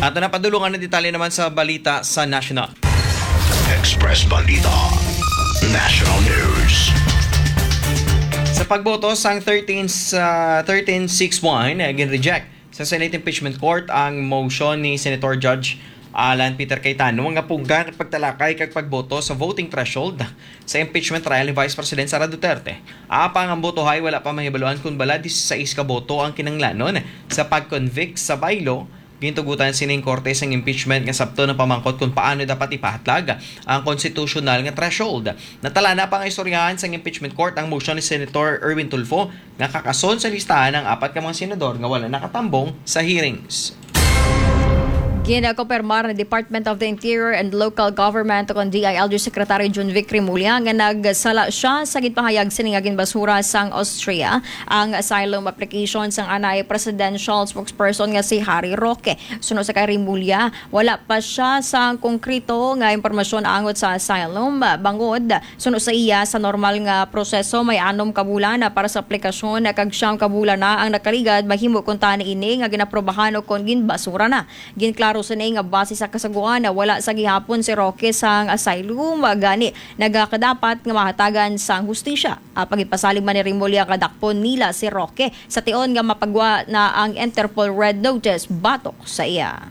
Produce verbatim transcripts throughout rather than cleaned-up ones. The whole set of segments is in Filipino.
At napadulungan ng detalye naman sa balita sa National. Express Balita National News. Sa pagboto sang thirteen sixty-one, gin-reject sa Senate Impeachment Court ang motion ni Senator Judge Alan Peter Cayetano nga pugga at pagtalakay kag pagboto sa voting threshold sa impeachment trial ni Vice President Sara Duterte. Apang ang botohay wala pa mahibaluan kung bala sixteen ka boto ang kinanglanon sa pag-convict sa baylo. Gintugutan sining korte sang impeachment nga sabto ng pamangkot kung paano dapat ipahatlag ang constitutional nga threshold. Natala na pang istoryahan sang impeachment court ang motion ni Senator Erwin Tulfo nga kakason sa listahan ng apat ka mga senador nga wala nakatambong sa hearings. Ginakompirmar ng Department of the Interior and Local Government o D I L G Secretary John Vic Remulla nga nagsala siya sa gitpahayag siningagin basura sang Austria ang asylum application sang anay presidential spokesperson nga si Harry Roque. Suno sa kay Remulla, wala pa siya sa konkreto nga impormasyon angot sa asylum. Bangod, suno sa iya sa normal nga proseso may anom ka bulan na para sa aplikasyon kag siyam ka bulan na ang nakaligad mahimo kun tani ini nga ginaprobahan o kon ginbasura na. Ginklaro sa nga base sa kasaguan na wala sa gihapon si Roque sang asylum gani nagakadapat nga mahatagan sang hustisya. Uh, pagipasalig man ni Remulla kadakpon nila si Roque sa tion nga mapagwa na ang Interpol Red Notice batok sa iya.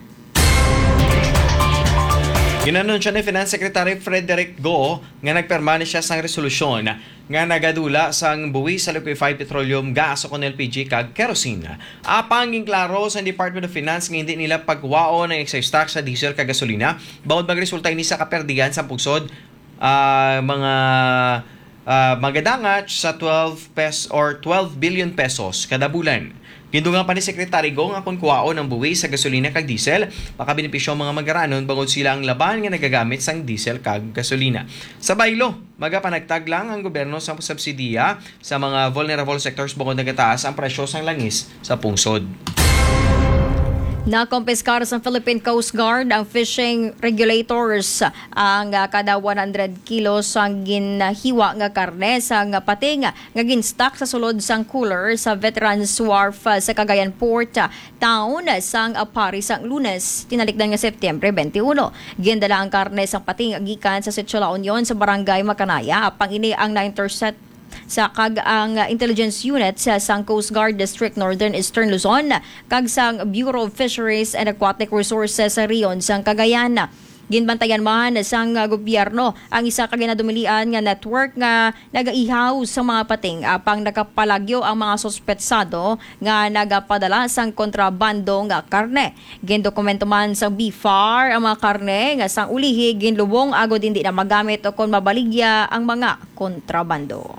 Ginanon siya ni Finance Secretary Frederick Go nga nagperma siya sang resolusyon nga nagadula sang buwi sa liquefied petroleum gas o kon L P G kag kerosene. Apang ginklaro sa Department of Finance nga hindi nila pagwao ng excise tax sa diesel kag gasolina bawod magresulta ini sa kaperdigan sa pugsod uh, mga uh, magadangat sa twelve pesos or twelve billion pesos kada bulan. Gindungan pa ni Secretary Go nga kung kuwao ng buwi sa gasolina kag diesel, makabenepisyo ang mga magaranon bangod sila ang laban nga nagagamit sang diesel kag gasolina. Sa baylo, magapanagtag lang ang gobyerno sa subsidiya sa mga vulnerable sectors bangod nagataas ang presyo sang langis sa pungsod. Nakompiskar sa Philippine Coast Guard ang fishing regulators ang uh, kada one hundred kilos ang ginhiwa nga karne sa nga pating nga ginstock sa sulod sang cooler sa Veterans Wharf uh, sa Cagayan Port uh, Town sang uh, Paris sang Lunes tinalikdan nga Setyembre twenty-one. Gindala ang karne sa pating gikan sa Sitio La Union sa Barangay Macanaya apang ini ang na-intercept sa kag ang intelligence unit sa sang Coast Guard District Northern Eastern Luzon kag sang Bureau of Fisheries and Aquatic Resources sa Rion sang Cagayan. Ginbantayan man sang gobyerno ang isa ka ginadumilian nga network nga nagaihaw sa mga pating apang nakapalagyo ang mga suspetsado nga nagapadala sang kontrabando nga karne. Gindokumento man sa B F A R ang mga karne nga sang ulihi ginlubong agod hindi na magamit o kon mabaligya ang mga kontrabando.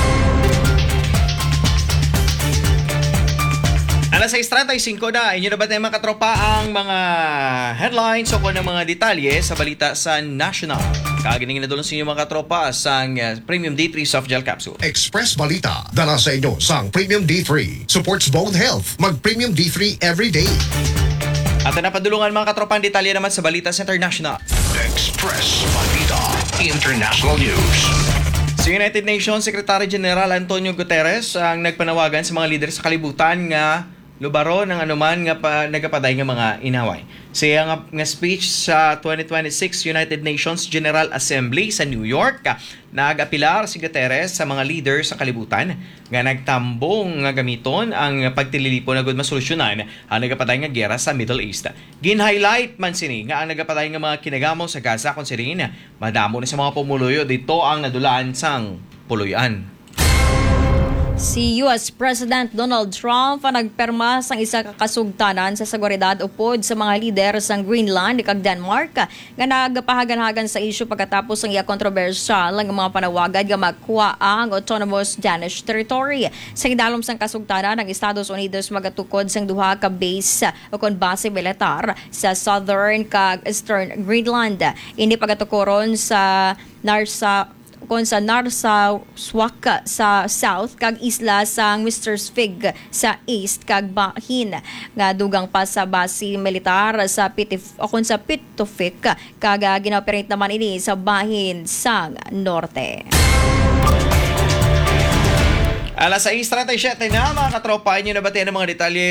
Alas sais trenta-cinco na, inyo na ba tayo mga katropa ang mga headlines o kung ng mga detalye sa balita sa National. Kaginingin na doon sa inyo mga katropa sa uh, Premium D three Soft Gel Capsule. Express Balita dala sa inyo sang Premium D three. Supports bone health. Mag Premium D three every day. At napadulungan mga katropa ang detalye naman sa balita sa International. Express Balita International News. Sa United Nations Secretary General Antonio Guterres ang nagpanawagan sa mga lider sa kalibutan nga lubaro ng anuman nga pa, nagapaday nga mga inaway. Siya nga, nga speech sa twenty twenty-six United Nations General Assembly sa New York, nag-apilar si Guterres sa mga leader sa kalibutan nga nagtambong nga gamiton ang pagtililipon na gud masolusyonan ang nagapaday nga gera sa Middle East. Gin-highlight man sini nga ang nagapaday nga mga kinagamo sa Gaza kung sirin madamo na sa mga pumuluyo dito ang nadulaan sang puluyan. Si U S President Donald Trump ang nagperma sang isa ka kasugtanan sa seguridad upod sa mga lider sang Greenland kag Denmark nga nagapahagan-hagan sa isyu pagkatapos ang iya kontrobersyal ang mga panawagad nga magkuha ang autonomous Danish territory. Sa idalom sang kasugtanan ng Estados Unidos magatukod sang duha ka base o kon base militar sa southern kag eastern Greenland. Ini pagatukoron sa Narsa kon sa Narsarsuaq sa south kag isla sang Mister Spig sa east kag bahin nga dugang pa sa base militar sa Pitif o kon sa Pitufik kag ginoperate naman ini sa bahin sang norte. Alas sais trenta-siyete na mga katropa, inyo na ba tayo ng mga detalye